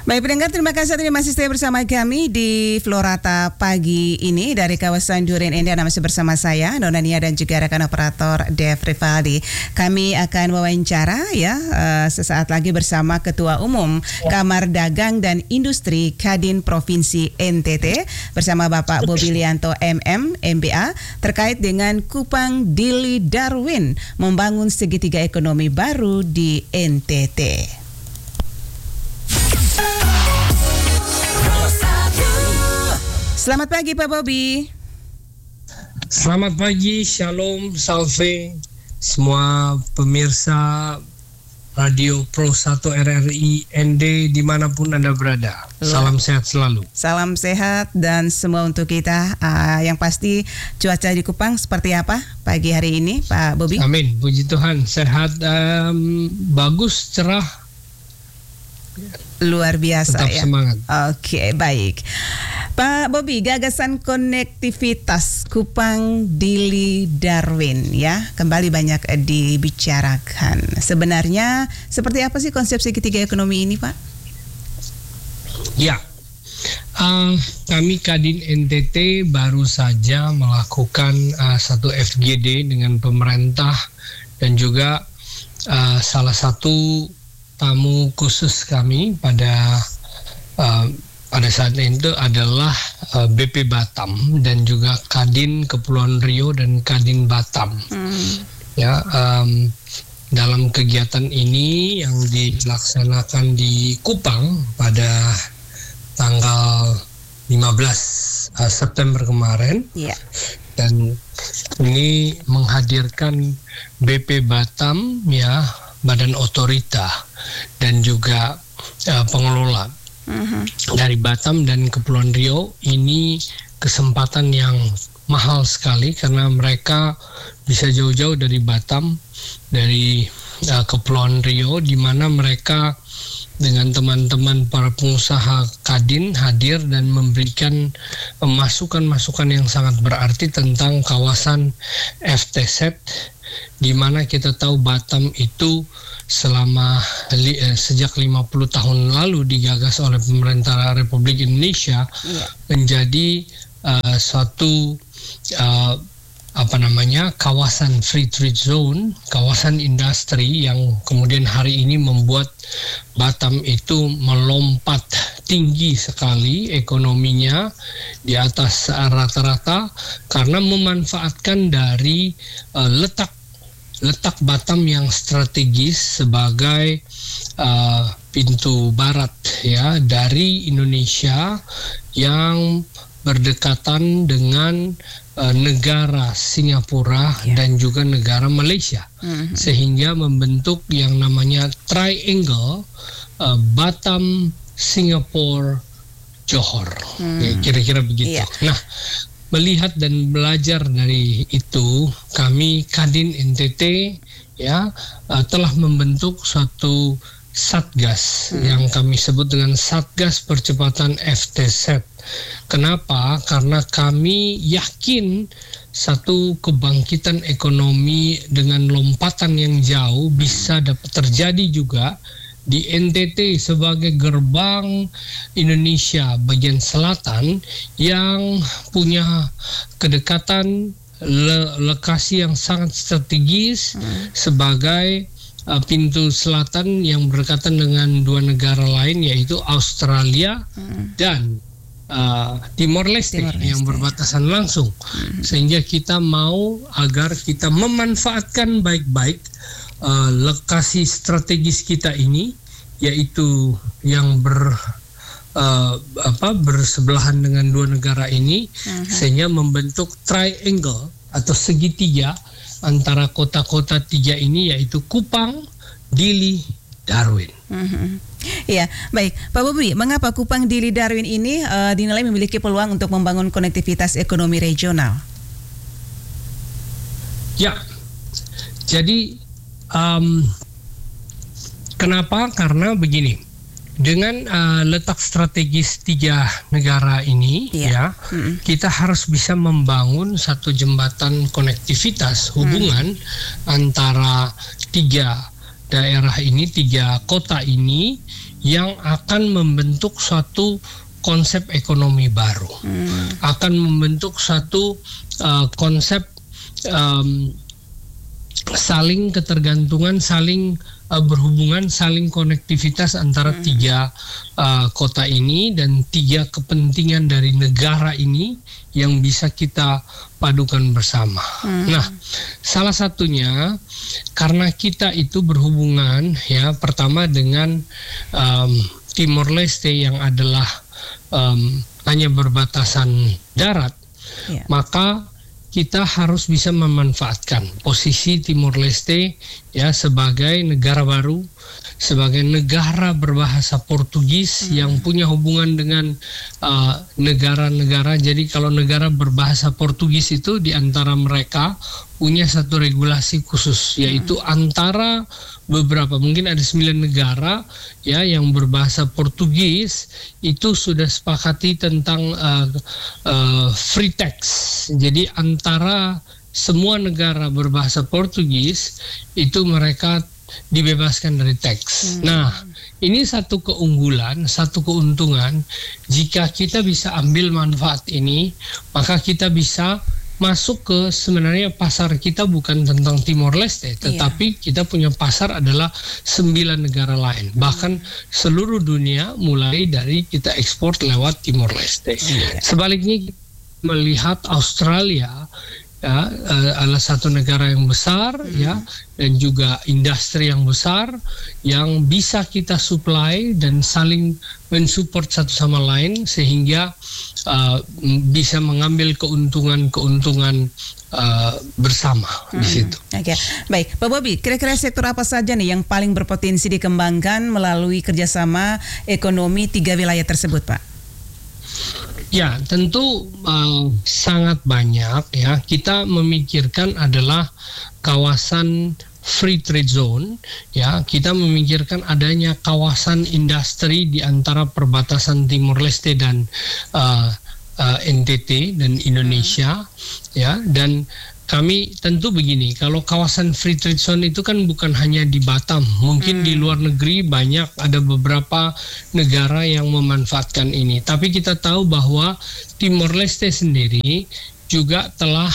Baik pendengar, terima kasih masih stay bersama kami di Florata pagi ini dari kawasan Duren Indah. Masih bersama saya Nona Nia dan juga rekan operator Dev Rivaldi. Kami akan wawancara sesaat lagi bersama Ketua Umum Kamar Dagang dan Industri Kadin Provinsi NTT bersama Bapak Bobi Lianto MM MBA terkait dengan Kupang Dili Darwin membangun segitiga ekonomi baru di NTT. Selamat pagi Pak Bobi. Selamat pagi, shalom, salve semua pemirsa Radio Pro 1 RRI ND dimanapun Anda berada. Salam sehat selalu. Salam sehat dan semua untuk kita. Yang pasti cuaca di Kupang seperti apa pagi hari ini Pak Bobi? Amin, puji Tuhan, sehat, bagus, cerah. Luar biasa. Tetap semangat. Oke, baik. Pak Bobi, gagasan konektivitas Kupang Dili Darwin kembali banyak dibicarakan. Sebenarnya seperti apa sih konsep segitiga ekonomi ini, Pak? Ya, kami Kadin NTT baru saja melakukan satu FGD dengan pemerintah dan juga salah satu tamu khusus kami pada saat itu adalah BP Batam dan juga Kadin Kepulauan Riau dan Kadin Batam. Dalam kegiatan ini yang dilaksanakan di Kupang pada tanggal 15 September kemarin. Dan ini menghadirkan BP Batam, Badan Otorita dan juga pengelola dari Batam dan Kepulauan Riau. Ini kesempatan yang mahal sekali karena mereka bisa jauh-jauh dari Batam, dari Kepulauan Riau, di mana mereka dengan teman-teman para pengusaha Kadin hadir dan memberikan masukan-masukan yang sangat berarti tentang kawasan FTZ, di mana kita tahu Batam itu sejak 50 tahun lalu digagas oleh pemerintah Republik Indonesia menjadi suatu kawasan free trade zone, kawasan industri yang kemudian hari ini membuat Batam itu melompat tinggi sekali ekonominya di atas rata-rata karena memanfaatkan dari letak Batam yang strategis sebagai pintu barat dari Indonesia yang berdekatan dengan negara Singapura dan juga negara Malaysia, sehingga membentuk yang namanya triangle Batam, Singapura, Johor, kira-kira begitu. Nah, melihat dan belajar dari itu, kami Kadin NTT telah membentuk suatu Satgas yang kami sebut dengan Satgas Percepatan FTZ. Kenapa? Karena kami yakin satu kebangkitan ekonomi dengan lompatan yang jauh bisa dapat terjadi juga di NTT sebagai gerbang Indonesia bagian selatan yang punya kedekatan lokasi yang sangat strategis sebagai pintu selatan yang berdekatan dengan dua negara lain, yaitu Australia dan Timor Leste yang berbatasan langsung. Sehingga kita mau agar kita memanfaatkan baik-baik lokasi strategis kita ini, yaitu yang bersebelahan dengan dua negara ini, sehingga membentuk triangle atau segitiga antara kota-kota tiga ini, yaitu Kupang, Dili, Darwin. Iya, baik Pak Bobi, mengapa Kupang Dili Darwin ini dinilai memiliki peluang untuk membangun konektivitas ekonomi regional? Ya, jadi kenapa? Karena begini, dengan letak strategis tiga negara ini, kita harus bisa membangun satu jembatan konektivitas hubungan antara tiga daerah ini, 3 kota ini yang akan membentuk suatu konsep ekonomi baru, akan membentuk satu konsep saling ketergantungan, saling berhubungan, saling konektivitas antara 3 kota ini dan 3 kepentingan dari negara ini yang bisa kita padukan bersama. Nah, salah satunya karena kita itu berhubungan ya pertama dengan Timor Leste yang adalah hanya berbatasan darat, maka kita harus bisa memanfaatkan posisi Timor Leste ya sebagai negara baru, sebagai negara berbahasa Portugis yang punya hubungan dengan negara-negara. Jadi kalau negara berbahasa Portugis itu di antara mereka punya satu regulasi khusus, yaitu antara beberapa, mungkin ada 9 negara ya yang berbahasa Portugis itu sudah sepakati tentang free tax. Jadi antara semua negara berbahasa Portugis itu mereka dibebaskan dari teks. Nah, ini satu keunggulan, satu keuntungan. Jika kita bisa ambil manfaat ini, maka kita bisa masuk ke sebenarnya pasar kita bukan tentang Timor Leste, tetapi kita punya pasar adalah 9 negara lain. Bahkan seluruh dunia mulai dari kita ekspor lewat Timor Leste. Sebaliknya melihat Australia ya adalah satu negara yang besar ya dan juga industri yang besar yang bisa kita supply dan saling mensupport satu sama lain sehingga bisa mengambil keuntungan bersama di situ. Oke, baik, Pak Bobby, kira-kira sektor apa saja nih yang paling berpotensi dikembangkan melalui kerjasama ekonomi 3 wilayah tersebut, Pak? Ya, tentu sangat banyak ya. Kita memikirkan adalah kawasan free trade zone ya. Kita memikirkan adanya kawasan industri di antara perbatasan Timor Leste dan NTT dan Indonesia ya. Dan kami tentu begini, kalau kawasan free trade zone itu kan bukan hanya di Batam, mungkin di luar negeri banyak, ada beberapa negara yang memanfaatkan ini. Tapi kita tahu bahwa Timor Leste sendiri juga telah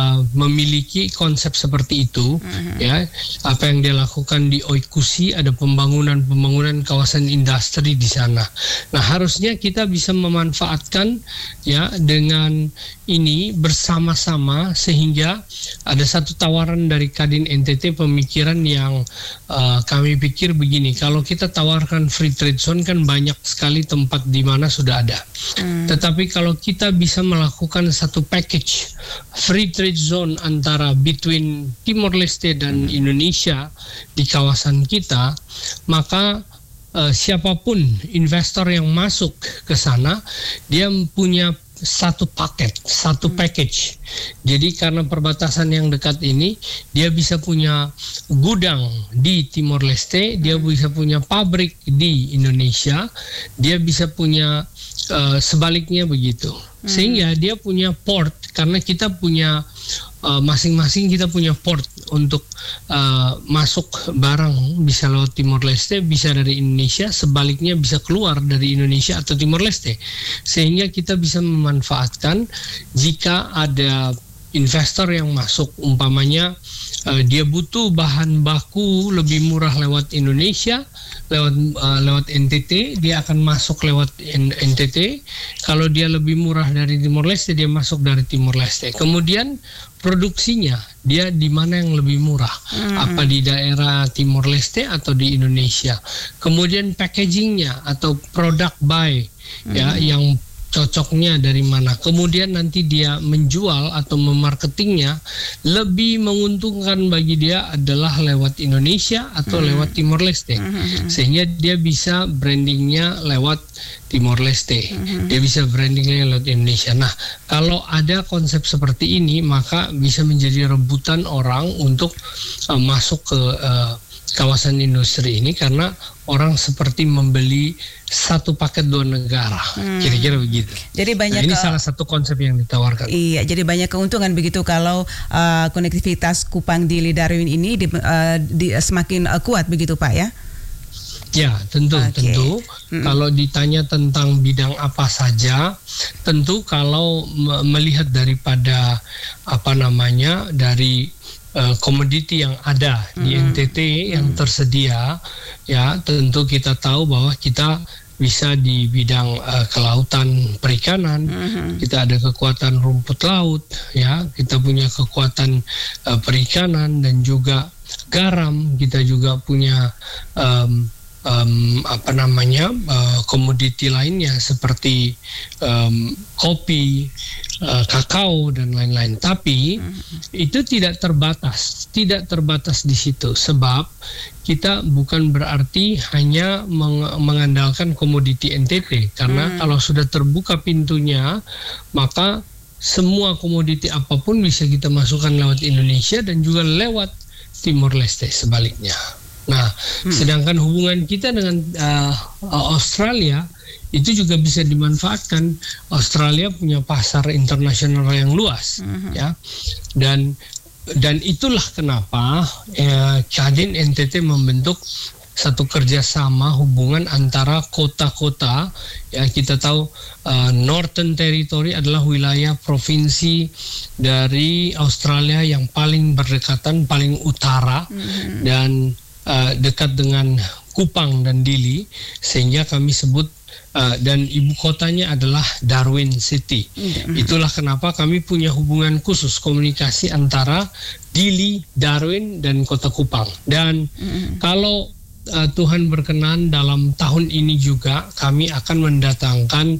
memiliki konsep seperti itu ya. Apa yang dia lakukan di Oikusi, ada pembangunan kawasan industri di sana. Nah, harusnya kita bisa memanfaatkan ya dengan ini bersama-sama sehingga ada satu tawaran dari Kadin NTT, pemikiran yang kami pikir begini, kalau kita tawarkan free trade zone kan banyak sekali tempat di mana sudah ada. Tetapi kalau kita bisa melakukan satu package free trade zone antara between Timor Leste dan Indonesia di kawasan kita, maka siapapun investor yang masuk ke sana dia punya satu paket, satu package. Jadi karena perbatasan yang dekat ini, dia bisa punya gudang di Timor Leste, dia bisa punya pabrik di Indonesia, dia bisa punya sebaliknya begitu. Sehingga dia punya port, karena kita punya masing-masing kita punya port untuk masuk barang, bisa lewat Timor Leste, bisa dari Indonesia, sebaliknya bisa keluar dari Indonesia atau Timor Leste. Sehingga kita bisa memanfaatkan jika ada investor yang masuk, umpamanya dia butuh bahan baku lebih murah lewat Indonesia, lewat NTT, dia akan masuk lewat NTT. Kalau dia lebih murah dari Timor Leste, dia masuk dari Timor Leste. Kemudian produksinya, dia di mana yang lebih murah? Apa di daerah Timor Leste atau di Indonesia? Kemudian packagingnya atau product buy ya yang cocoknya dari mana, kemudian nanti dia menjual atau memarketingnya lebih menguntungkan bagi dia adalah lewat Indonesia atau lewat Timor Leste, sehingga dia bisa brandingnya lewat Timor Leste, dia bisa brandingnya lewat Indonesia. Nah, kalau ada konsep seperti ini, maka bisa menjadi rebutan orang untuk masuk ke kawasan industri ini karena orang seperti membeli satu paket 2 negara, kira-kira begitu. Jadi banyak ini salah satu konsep yang ditawarkan. Iya, jadi banyak keuntungan begitu kalau konektivitas Kupang, Dili, Darwin ini semakin kuat begitu Pak ya? Ya, tentu. Kalau ditanya tentang bidang apa saja, tentu kalau melihat daripada dari komoditi yang ada di NTT yang tersedia, ya tentu kita tahu bahwa kita bisa di bidang kelautan perikanan, kita ada kekuatan rumput laut, ya kita punya kekuatan perikanan dan juga garam, kita juga punya komoditi lainnya seperti kopi, kakao dan lain-lain. Tapi itu tidak terbatas di situ, sebab kita bukan berarti hanya mengandalkan komoditi NTT, karena kalau sudah terbuka pintunya, maka semua komoditi apapun bisa kita masukkan lewat Indonesia dan juga lewat Timor Leste sebaliknya. Nah, sedangkan hubungan kita dengan Australia itu juga bisa dimanfaatkan. Australia punya pasar internasional yang luas, ya, dan itulah kenapa Kadin NTT membentuk satu kerjasama hubungan antara kota-kota. Ya, kita tahu Northern Territory adalah wilayah provinsi dari Australia yang paling berdekatan, paling utara, dan dekat dengan Kupang dan Dili, sehingga kami sebut dan ibu kotanya adalah Darwin City. Itulah kenapa kami punya hubungan khusus komunikasi antara Dili, Darwin, dan kota Kupang. Dan kalau Tuhan berkenan dalam tahun ini juga kami akan mendatangkan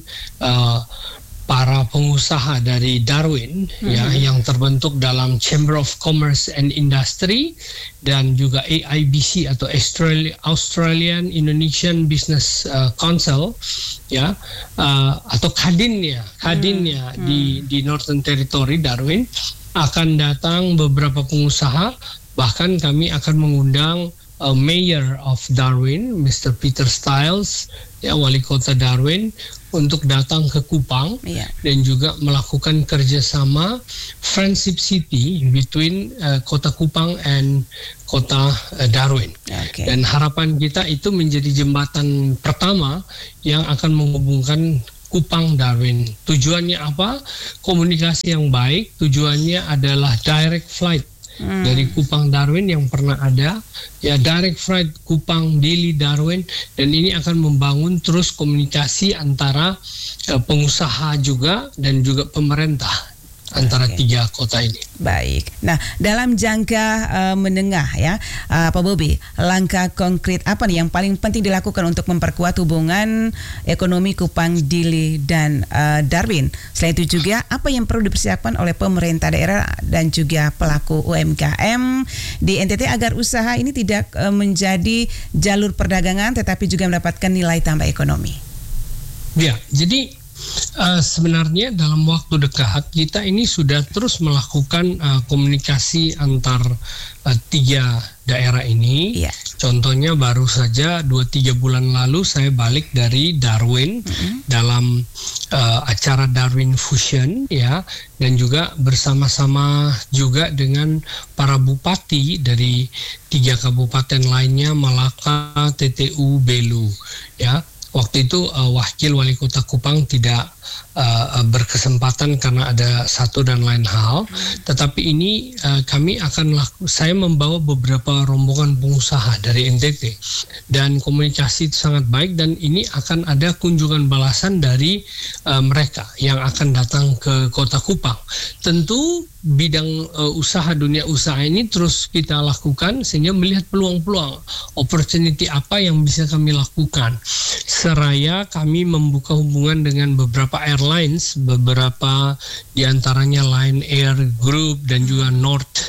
para pengusaha dari Darwin, ya, yang terbentuk dalam Chamber of Commerce and Industry dan juga AIBC atau Australian Indonesian Business Council, ya, atau Kadinnya di Northern Territory Darwin akan datang beberapa pengusaha. Bahkan kami akan mengundang Mayor of Darwin, Mr. Peter Stiles, ya, wali kota Darwin, untuk datang ke Kupang, dan juga melakukan kerjasama friendship city between kota Kupang and kota Darwin. Dan harapan kita itu menjadi jembatan pertama yang akan menghubungkan Kupang Darwin. Tujuannya apa? Komunikasi yang baik. Tujuannya adalah direct flight dari Kupang Darwin yang pernah ada, ya, direct flight Kupang Dili Darwin, dan ini akan membangun terus komunikasi antara pengusaha juga dan juga pemerintah antara tiga kota ini. Baik. Nah, dalam jangka menengah, ya, Pak Bobi, langkah konkret apa nih yang paling penting dilakukan untuk memperkuat hubungan ekonomi Kupang, Dili, dan Darwin? Selain itu juga apa yang perlu dipersiapkan oleh pemerintah daerah dan juga pelaku UMKM di NTT agar usaha ini tidak menjadi jalur perdagangan tetapi juga mendapatkan nilai tambah ekonomi? Ya, jadi sebenarnya dalam waktu dekat kita ini sudah terus melakukan komunikasi antar tiga daerah ini. Contohnya baru saja 2-3 bulan lalu saya balik dari Darwin dalam acara Darwin Fusion, ya, dan juga bersama-sama juga dengan para bupati dari 3 kabupaten lainnya, Malaka, TTU, Belu, ya. Waktu itu wakil wali kota Kupang tidak berkesempatan karena ada satu dan lain hal. Tetapi ini saya membawa beberapa rombongan pengusaha dari NTT, dan komunikasi itu sangat baik, dan ini akan ada kunjungan balasan dari mereka yang akan datang ke kota Kupang. Tentu bidang usaha, dunia usaha ini terus kita lakukan sehingga melihat peluang-peluang, opportunity apa yang bisa kami lakukan. Seraya kami membuka hubungan dengan beberapa airlines, beberapa diantaranya Lion Air Group dan juga North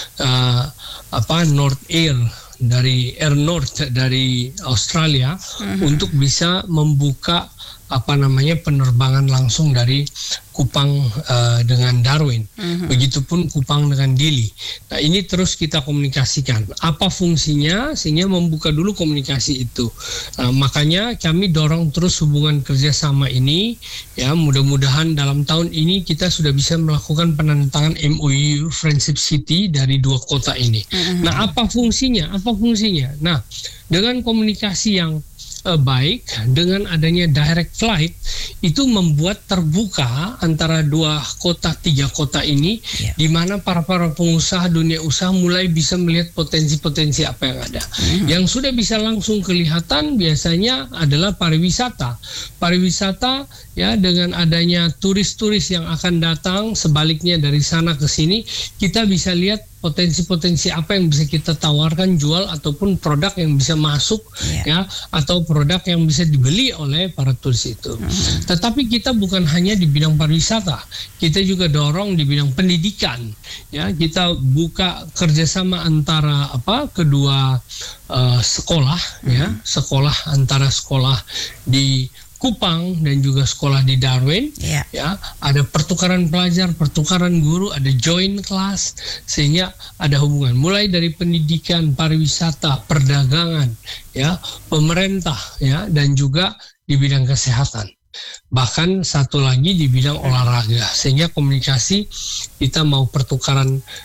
Air dari Air North dari Australia, untuk bisa membuka penerbangan langsung dari Kupang dengan Darwin. Begitupun Kupang dengan Dili. Nah, ini terus kita komunikasikan. Apa fungsinya? Sehingga membuka dulu komunikasi itu. Makanya kami dorong terus hubungan kerjasama ini. Ya, mudah-mudahan dalam tahun ini kita sudah bisa melakukan penandatangan MOU Friendship City dari dua kota ini. Nah, apa fungsinya? Nah, dengan komunikasi yang baik, dengan adanya direct flight itu membuat terbuka antara tiga kota ini, di mana para pengusaha dunia usaha mulai bisa melihat potensi-potensi apa yang ada. Yang sudah bisa langsung kelihatan biasanya adalah pariwisata ya, dengan adanya turis-turis yang akan datang, sebaliknya dari sana ke sini kita bisa lihat potensi-potensi apa yang bisa kita tawarkan, jual, ataupun produk yang bisa masuk ya, atau produk yang bisa dibeli oleh para turis itu. Tetapi kita bukan hanya di bidang pariwisata, kita juga dorong di bidang pendidikan. Ya, kita buka kerjasama antara kedua sekolah, ya, antara sekolah di Kupang dan juga sekolah di Darwin, ya, ada pertukaran pelajar, pertukaran guru, ada joint class, sehingga ada hubungan mulai dari pendidikan, pariwisata, perdagangan, ya, pemerintah, ya, dan juga di bidang kesehatan. Bahkan satu lagi di bidang olahraga, sehingga komunikasi kita mau pertukaran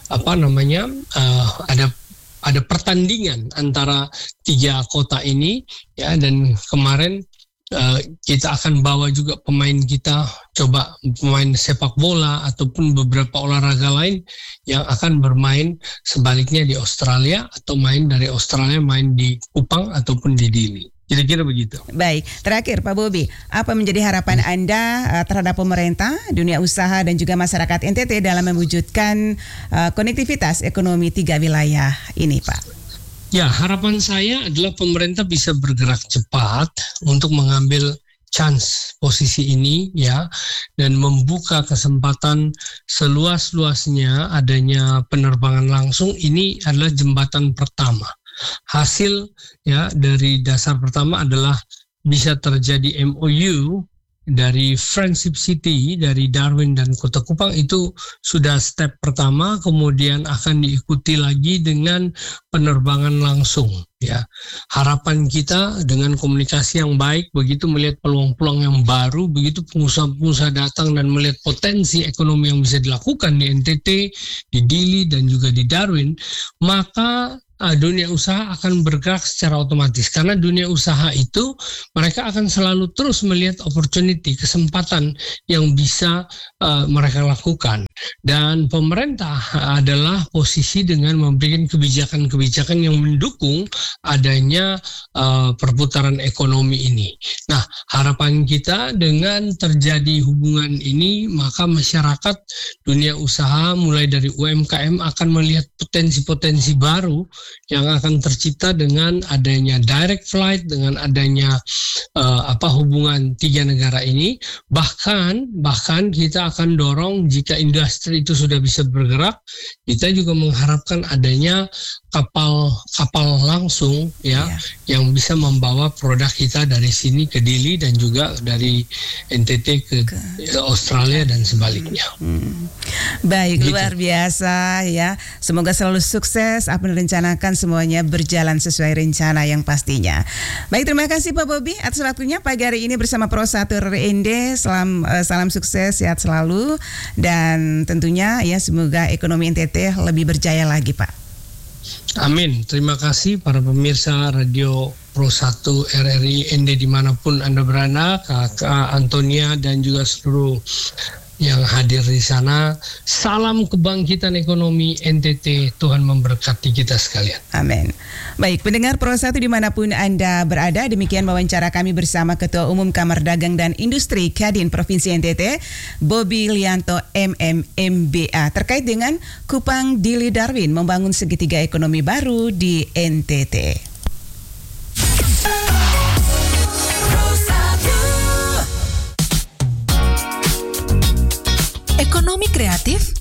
ada pertandingan antara tiga kota ini, ya, dan kemarin kita akan bawa juga pemain kita, pemain sepak bola ataupun beberapa olahraga lain yang akan bermain sebaliknya di Australia, atau main dari Australia main di Kupang ataupun di Dili. Kira-kira begitu. Baik, terakhir Pak Bobi, apa menjadi harapan Anda terhadap pemerintah, dunia usaha dan juga masyarakat NTT dalam mewujudkan konektivitas ekonomi tiga wilayah ini, Pak? Ya, harapan saya adalah pemerintah bisa bergerak cepat untuk mengambil chance posisi ini, ya, dan membuka kesempatan seluas-luasnya adanya penerbangan langsung. Ini adalah jembatan pertama. Hasil, ya, dari dasar pertama adalah bisa terjadi MOU dari Friendship City, dari Darwin dan Kota Kupang. Itu sudah step pertama, kemudian akan diikuti lagi dengan penerbangan langsung. Ya, harapan kita dengan komunikasi yang baik, begitu melihat peluang-peluang yang baru, begitu pengusaha-pengusaha datang dan melihat potensi ekonomi yang bisa dilakukan di NTT, di Dili dan juga di Darwin, maka dunia usaha akan bergerak secara otomatis, karena dunia usaha itu mereka akan selalu terus melihat opportunity, kesempatan yang bisa mereka lakukan, dan pemerintah adalah posisi dengan memberikan kebijakan-kebijakan yang mendukung adanya perputaran ekonomi ini. Nah, harapan kita dengan terjadi hubungan ini, maka masyarakat, dunia usaha mulai dari UMKM akan melihat potensi-potensi baru yang akan tercipta dengan adanya direct flight, dengan adanya hubungan tiga negara ini. Bahkan kita akan dorong, jika industri itu sudah bisa bergerak, kita juga mengharapkan adanya kapal langsung, yang bisa membawa produk kita dari sini ke Dili dan juga dari NTT ke Australia dan sebaliknya. Baik, gitu. Luar biasa, ya. Semoga selalu sukses, apa yang direncanakan semuanya berjalan sesuai rencana yang pastinya. Baik, terima kasih Pak Bobi atas waktunya pagi hari ini bersama Prosatur ND. Salam sukses, sehat selalu, dan tentunya ya semoga ekonomi NTT lebih berjaya lagi, Pak. Amin. Terima kasih para pemirsa Radio Pro 1 RRI ND dimanapun Anda berada, Kakak Antonia dan juga seluruh yang hadir di sana. Salam kebangkitan ekonomi NTT. Tuhan memberkati kita sekalian. Amin. Baik, pendengar Pro 1 dimanapun Anda berada, demikian wawancara kami bersama Ketua Umum Kamar Dagang dan Industri Kadin Provinsi NTT, Bobi Lianto MMBA, terkait dengan Kupang Dili Darwin membangun segitiga ekonomi baru di NTT. Ekonomi kreatif